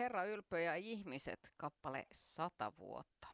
Herra ylpö ja ihmiset, kappale 100 vuotta.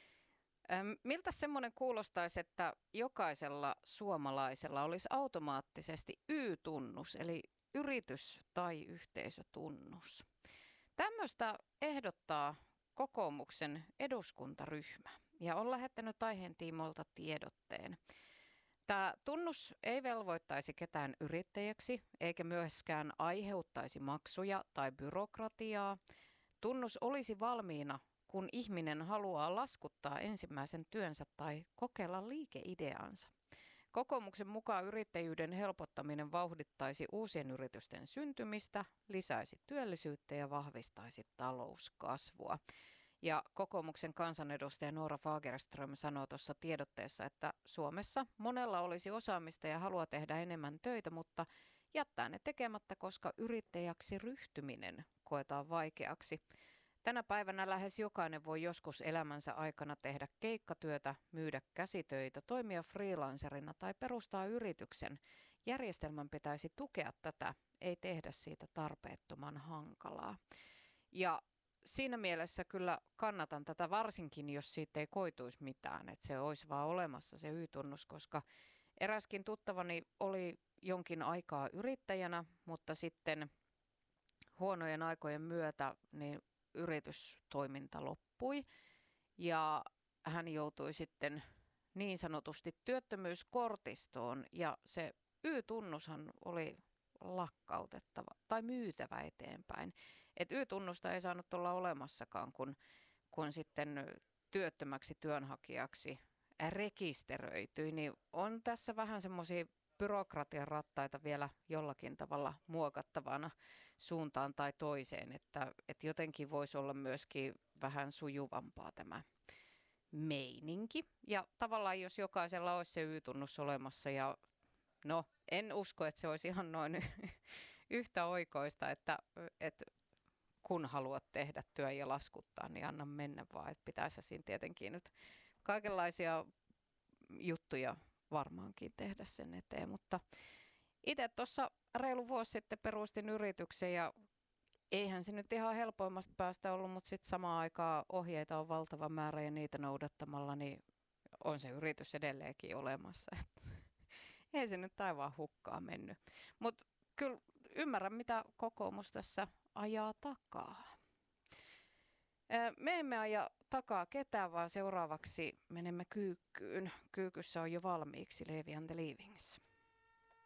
Miltä semmoinen kuulostaisi, että jokaisella suomalaisella olisi automaattisesti Y-tunnus, eli yritys- tai yhteisötunnus? Tämmöistä ehdottaa kokoomuksen eduskuntaryhmä ja on lähettänyt aiheen tiimoilta tiedotteen. Tämä tunnus ei velvoittaisi ketään yrittäjäksi eikä myöskään aiheuttaisi maksuja tai byrokratiaa. Tunnus olisi valmiina, kun ihminen haluaa laskuttaa ensimmäisen työnsä tai kokeilla liikeideansa. Kokoomuksen mukaan yrittäjyyden helpottaminen vauhdittaisi uusien yritysten syntymistä, lisäisi työllisyyttä ja vahvistaisi talouskasvua. Ja kokoomuksen kansanedustaja Noora Fagerström sanoo tuossa tiedotteessa, että Suomessa monella olisi osaamista ja halua tehdä enemmän töitä, mutta jättää ne tekemättä, koska yrittäjäksi ryhtyminen koetaan vaikeaksi. Tänä päivänä lähes jokainen voi joskus elämänsä aikana tehdä keikkatyötä, myydä käsitöitä, toimia freelancerina tai perustaa yrityksen. Järjestelmän pitäisi tukea tätä, ei tehdä siitä tarpeettoman hankalaa. Ja siinä mielessä kyllä kannatan tätä varsinkin, jos siitä ei koituisi mitään, että se olisi vaan olemassa se Y-tunnus, koska eräskin tuttavani oli jonkin aikaa yrittäjänä, mutta sitten huonojen aikojen myötä niin yritystoiminta loppui ja hän joutui sitten niin sanotusti työttömyyskortistoon ja se Y-tunnushan oli lakkautettava tai myytävä eteenpäin. Et Y-tunnusta ei saanut olla olemassakaan, kun sitten työttömäksi työnhakijaksi rekisteröityi, niin on tässä vähän semmoisia byrokratian rattaita vielä jollakin tavalla muokattavana suuntaan tai toiseen, että jotenkin voisi olla myöskin vähän sujuvampaa tämä meininki. Ja tavallaan jos jokaisella olisi se Y-tunnus olemassa ja no en usko, että se olisi ihan noin yhtä oikoista, että kun haluat tehdä työ ja laskuttaa, niin anna mennä vaan. Että pitäisi siinä tietenkin nyt kaikenlaisia juttuja varmaankin tehdä sen eteen, mutta itse tuossa reilu vuosi sitten perustin yrityksen ja eihän se nyt ihan helpoimmasta päästä ollut, mutta sitten samaan aikaan ohjeita on valtava määrä ja niitä noudattamalla, niin on se yritys edelleenkin olemassa. Ei se nyt taivaan hukkaan mennyt, mutta kyllä ymmärrän, mitä kokoomus tässä ajaa takaa. Me emme aja takaa ketään, vaan seuraavaksi menemme Kyykkyyn. Kyykyssä on jo valmiiksi Levi and the Leavings.